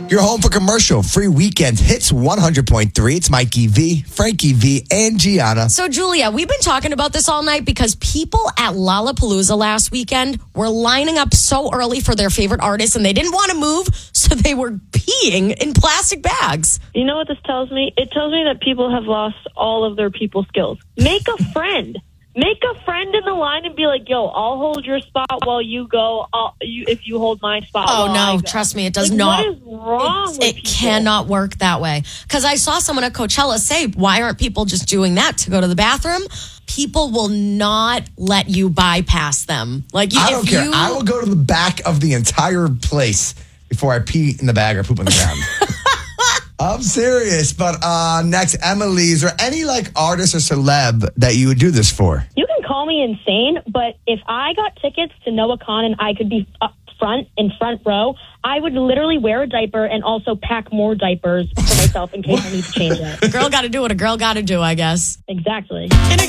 You're home for commercial free weekend hits 100.3. It's Mikey V, Frankie V, and Gianna. So, Julia, we've been talking about this all night because people at Lollapalooza last weekend were lining up so early for their favorite artists and they didn't want to move, so they were peeing in plastic bags. You know what this tells me? It tells me that people have lost all of their people skills. Make a friend. Make a friend in the line and be like, yo, I'll hold your spot while you go. If you hold my spot. Oh, no, trust me, it does not. What is wrong with it people? cannot work that way. Because I saw someone at Coachella say, why aren't people just doing that to go to the bathroom? People will not let you bypass them. Like, I don't care. I will go to the back of the entire place before I pee in the bag or poop on the ground. I'm serious, but next, Emily, is there any artist or celeb that you would do this for? You can call me insane, but if I got tickets to Noah Khan and I could be up front row, I would literally wear a diaper and also pack more diapers for myself in case I need to change it. A girl got to do what a girl got to do, I guess. Exactly. In a